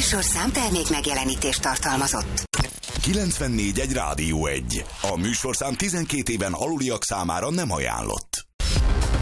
műsorszám termék megjelenítést tartalmazott. 94.1 Rádió 1. A műsorszám 12 éven aluliak számára nem ajánlott.